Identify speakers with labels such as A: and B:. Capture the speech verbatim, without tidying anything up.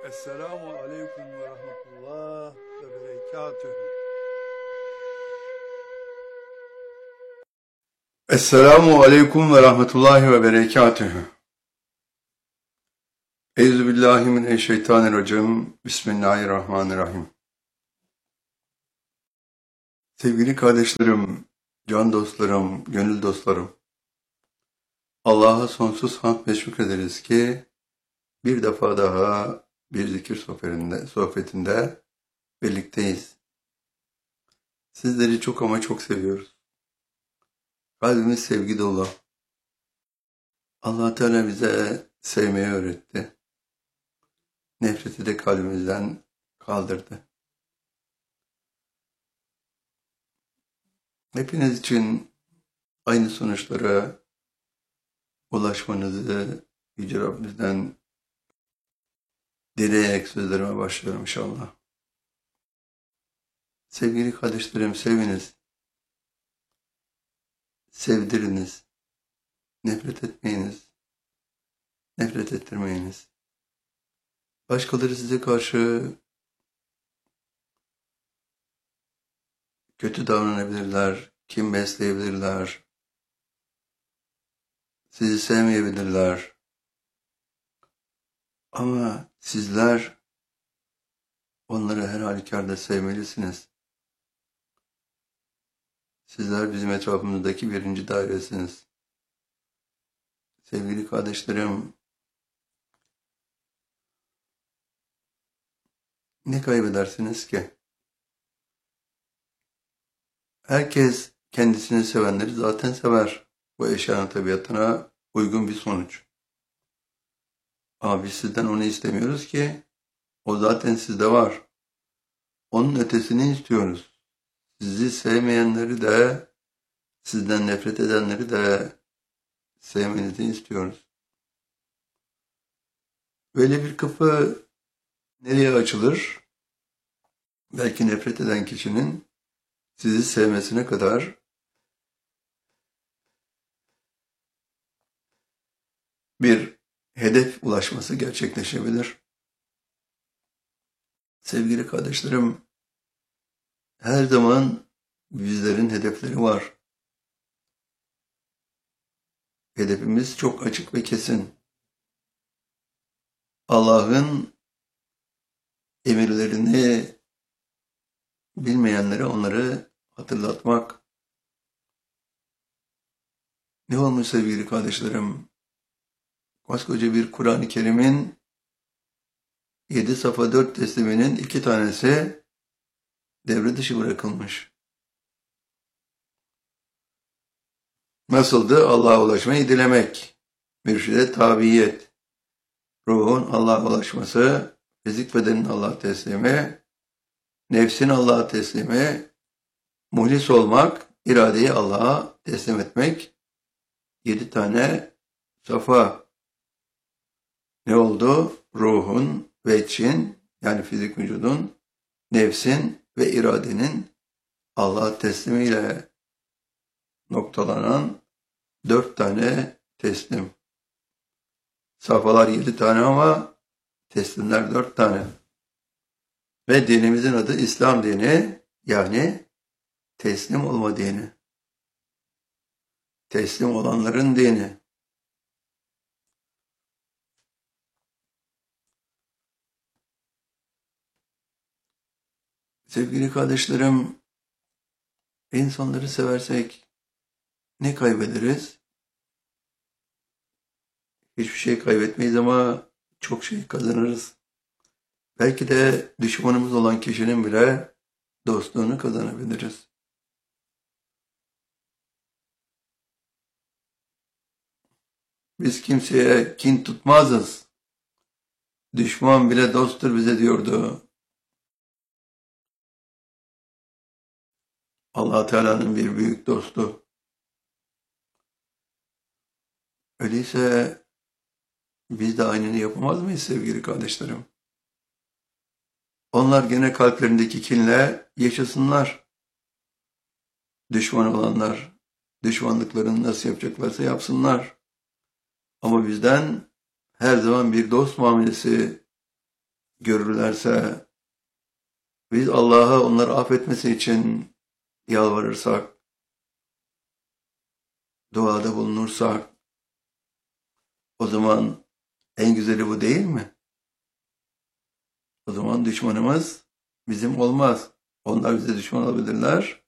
A: Esselamu Aleyküm ve Rahmetullah ve Berekatühü. Esselamu Aleyküm ve Rahmetullahi ve Berekatühü. Euzubillahimineşşeytanirracim. Bismillahirrahmanirrahim. Sevgili kardeşlerim, can dostlarım, gönül dostlarım. Allah'a sonsuz hamd ve şükrederiz ki bir defa daha bir zikir sohbetinde, sohbetinde birlikteyiz. Sizleri çok ama çok seviyoruz. Kalbimiz sevgi dolu. Allah Teala bize sevmeyi öğretti. Nefreti de kalbimizden kaldırdı. Hepiniz için aynı sonuçlara ulaşmanızı Yüce Rabbimizden dileyerek sözlerime başlıyorum inşallah. Sevgili kardeşlerim, seviniz. Sevdiriniz. Nefret etmeyiniz. Nefret ettirmeyiniz. Başkaları size karşı kötü davranabilirler, kin besleyebilirler, sizi sevmeyebilirler. Ama sizler onları her halükarda sevmelisiniz. Sizler bizim etrafımızdaki birinci dairesiniz. Sevgili kardeşlerim, ne kaybedersiniz ki? Herkes kendisini sevenleri zaten sever. Bu eşyanın tabiatına uygun bir sonuç. Ama biz sizden onu istemiyoruz ki, o zaten sizde var. Onun ötesini istiyoruz. Sizi sevmeyenleri de, sizden nefret edenleri de sevmenizi istiyoruz. Böyle bir kapı nereye açılır? Belki nefret eden kişinin sizi sevmesine kadar bir hedef ulaşması gerçekleşebilir. Sevgili kardeşlerim, her zaman bizlerin hedefleri var. Hedefimiz çok açık ve kesin. Allah'ın emirlerini bilmeyenlere onları hatırlatmak. Ne olmuş sevgili kardeşlerim? Koskoca bir Kur'an-ı Kerim'in yedi safa dört tesliminin iki tanesi devre dışı bırakılmış. Nasıldı? Allah'a ulaşmayı dilemek, mürşide tabiyet, ruhun Allah'a ulaşması, fizik bedenin Allah'a teslimi, nefsin Allah'a teslimi, muhlis olmak, iradeyi Allah'a teslim etmek, yedi tane safa. Ne oldu? Ruhun ve için, yani fizik vücudun, nefsin ve iradenin Allah'a teslimiyle noktalanan dört tane teslim. Safhalar yedi tane ama teslimler dört tane. Ve dinimizin adı İslam dini, yani teslim olma dini. Teslim olanların dini. Sevgili kardeşlerim, insanları seversek ne kaybederiz? Hiçbir şey kaybetmeyiz ama çok şey kazanırız. Belki de düşmanımız olan kişinin bile dostluğunu kazanabiliriz. Biz kimseye kin tutmazız. Düşman bile dosttur bize diyordu Allah Teala'nın bir büyük dostu. Öyleyse biz de aynını yapamaz mıyız sevgili kardeşlerim? Onlar gene kalplerindeki kinle yaşasınlar. Düşman olanlar düşmanlıklarını nasıl yapacaklarsa yapsınlar. Ama bizden her zaman bir dost muamelesi görürlerse, biz Allah'a onları affetmesi için yalvarırsak, duada bulunursak, o zaman en güzeli bu değil mi? O zaman düşmanımız bizim olmaz. Onlar bize düşman olabilirler